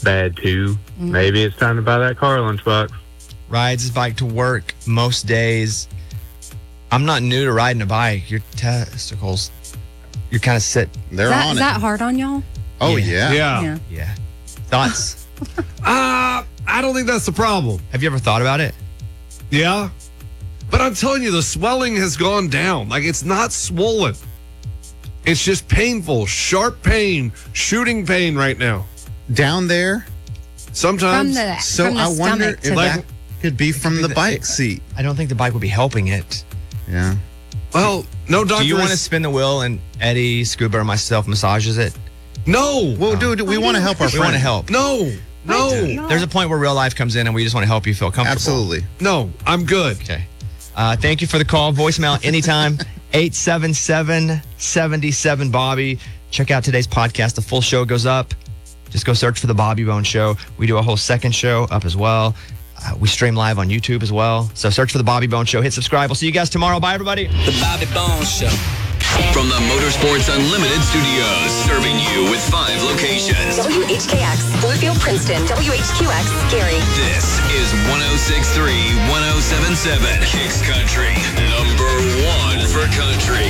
bad too. Maybe it's time to buy that car lunchbox. Rides his bike to work most days. I'm not new to riding a bike. Your testicles, you're kind of sit. They're Is on that it. hard on y'all? Oh, yeah. Yeah. Yeah. Thoughts? I don't think that's the problem. Have you ever thought about it? Yeah. But I'm telling you, the swelling has gone down. Like, it's not swollen. It's just painful, sharp pain, shooting pain right now. Down there. Sometimes. So from the I wonder stomach if to that could be from the bike seat. I don't think the bike would be helping it. Yeah. Well, no doctor. Do you want to spin the wheel and Eddie, Scuba, or myself massages it? No. Well, dude, we want to help our We friend. want to help. No. There's a point where real life comes in and we just want to help you feel comfortable. Absolutely. No, I'm good. Okay. Thank you for the call. Voicemail anytime. 877-77-Bobby. Check out today's podcast. The full show goes up. Just go search for The Bobby Bones Show. We do a whole second show up as well. We stream live on YouTube as well. So search for The Bobby Bones Show. Hit subscribe. We'll see you guys tomorrow. Bye, everybody. The Bobby Bones Show. From the Motorsports Unlimited Studios, serving you with 5 locations. WHKX, Bluefield, Princeton, WHQX, Gary. This is 106.3, 107.7, Kicks Country, #1 for country.